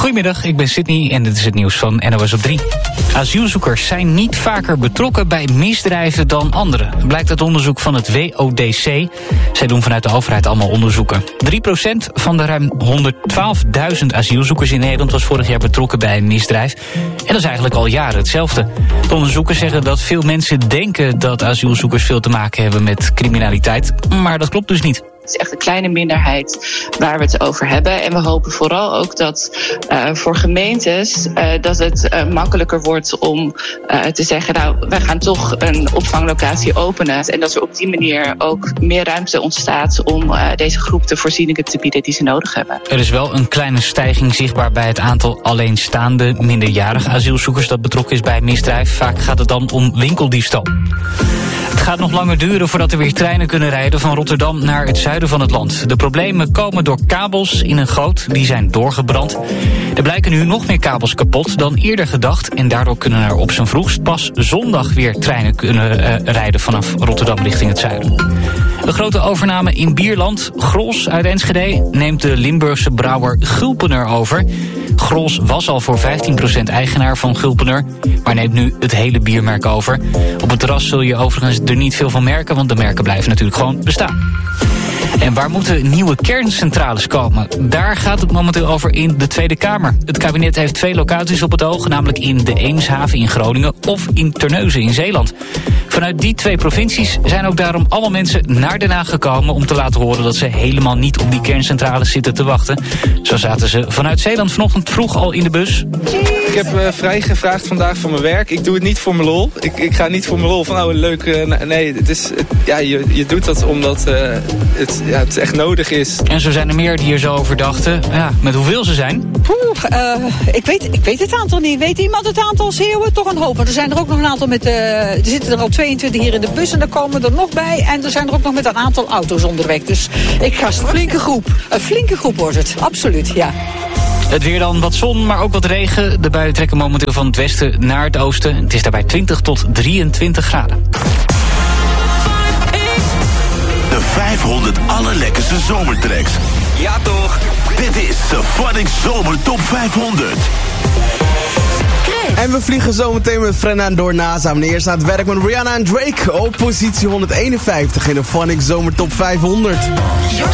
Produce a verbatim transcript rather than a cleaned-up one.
Goedemiddag, ik ben Sydney en dit is het nieuws van N O S op drie. Asielzoekers zijn niet vaker betrokken bij misdrijven dan anderen. Blijkt uit onderzoek van het W O D C. Zij doen vanuit de overheid allemaal onderzoeken. drie procent van de ruim honderdtwaalfduizend asielzoekers in Nederland was vorig jaar betrokken bij een misdrijf. En dat is eigenlijk al jaren hetzelfde. De onderzoekers zeggen dat veel mensen denken dat asielzoekers veel te maken hebben met criminaliteit. Maar dat klopt dus niet. Het is echt een kleine minderheid waar we het over hebben. En we hopen vooral ook dat uh, voor gemeentes uh, dat het uh, makkelijker wordt om uh, te zeggen, nou, wij gaan toch een opvanglocatie openen. En dat er op die manier ook meer ruimte ontstaat om uh, deze groep de voorzieningen te bieden die ze nodig hebben. Er is wel een kleine stijging zichtbaar bij het aantal alleenstaande minderjarige asielzoekers dat betrokken is bij misdrijf. Vaak gaat het dan om winkeldiefstal. Het gaat nog langer duren voordat er weer treinen kunnen rijden van Rotterdam naar het zuiden van het land. De problemen komen door kabels in een goot, die zijn doorgebrand. Er blijken nu nog meer kabels kapot dan eerder gedacht. En daardoor kunnen er op zijn vroegst pas zondag weer treinen kunnen uh, rijden vanaf Rotterdam richting het zuiden. Een grote overname in Bierland. Grols uit Enschede neemt de Limburgse brouwer Gulpener over. Grols was al voor vijftien procent eigenaar van Gulpener, maar neemt nu het hele biermerk over. Op het terras zul je overigens er niet veel van merken, want de merken blijven natuurlijk gewoon bestaan. En waar moeten nieuwe kerncentrales komen? Daar gaat het momenteel over in de Tweede Kamer. Het kabinet heeft twee locaties op het oog, namelijk in de Eemshaven in Groningen of in Terneuzen in Zeeland. Vanuit die twee provincies zijn ook daarom allemaal mensen naar Den Haag gekomen om te laten horen dat ze helemaal niet op die kerncentrales zitten te wachten. Zo zaten ze vanuit Zeeland vanochtend vroeg al in de bus. Ik heb uh, vrij gevraagd vandaag voor mijn werk. Ik doe het niet voor mijn lol. Ik, ik ga niet voor mijn lol van oh leuk. Uh, nee, het is, het, ja, je, je doet dat omdat uh, het, ja, het echt nodig is. En zo zijn er meer die er zo over dachten. Ja, met hoeveel ze zijn? Poeh, uh, ik, weet, ik weet het aantal niet. Weet iemand het aantal Zeeuwen? Toch een hoop. Maar er zijn er ook nog een aantal met... Uh, er zitten er al tweeëntwintig hier in de bus en er komen er nog bij. En er zijn er ook nog met een aantal auto's onderweg. Dus ik ga... Een flinke groep. Een flinke groep wordt het. Absoluut, ja. Het weer dan wat zon, maar ook wat regen. De buien trekken momenteel van het westen naar het oosten. Het is daarbij twintig tot drieëntwintig graden. De vijfhonderd allerlekkerste zomertracks. Ja toch? Dit is Symphonic Zomer Top vijfhonderd. En we vliegen zometeen met Frenna door NASA. Maar eerst aan het werk met Rihanna en Drake op positie honderdeenenvijftig in de Phonic Zomer Top vijfhonderd.